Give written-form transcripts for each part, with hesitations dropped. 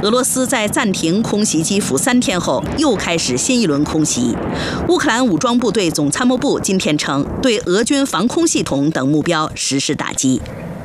俄罗斯在暂停空袭基辅3天后，又开始新一轮空袭。乌克兰武装部队总参谋部今天称，对俄军防空系统等目标实施打击。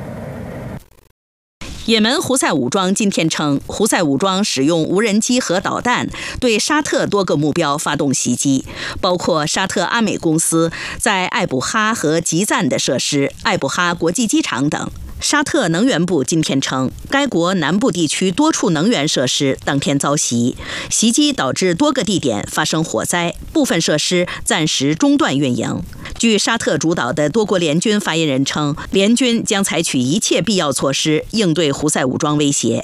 也门胡塞武装今天称，胡塞武装使用无人机和导弹对沙特多个目标发动袭击，包括沙特阿美公司在艾布哈和吉赞的设施、艾布哈国际机场等。沙特能源部今天称，该国南部地区多处能源设施当天遭袭，袭击导致多个地点发生火灾，部分设施暂时中断运营。据沙特主导的多国联军发言人称，联军将采取一切必要措施应对胡塞武装威胁。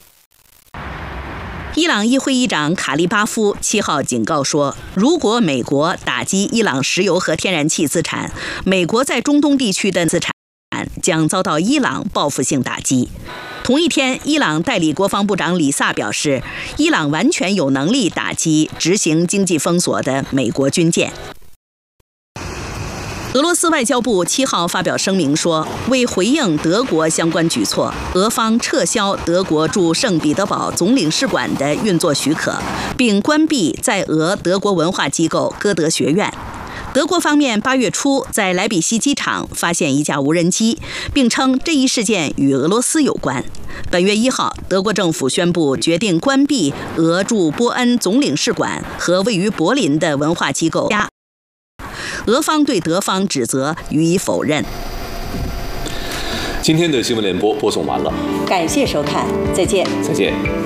伊朗议会议长卡利巴夫7号警告说，如果美国打击伊朗石油和天然气资产，美国在中东地区的资产将遭到伊朗报复性打击。同一天，伊朗代理国防部长里萨表示，伊朗完全有能力打击执行经济封锁的美国军舰。俄罗斯外交部7号发表声明说，为回应德国相关举措，俄方撤销德国驻圣彼得堡总领事馆的运作许可，并关闭在俄德国文化机构歌德学院。德国方面8月初在莱比锡机场发现一架无人机，并称这一事件与俄罗斯有关。本月1号，德国政府宣布决定关闭俄驻波恩总领事馆和位于柏林的文化机构。俄方对德方指责予以否认。 今天的新闻联播播送完了， 感谢收看，再见。 再见。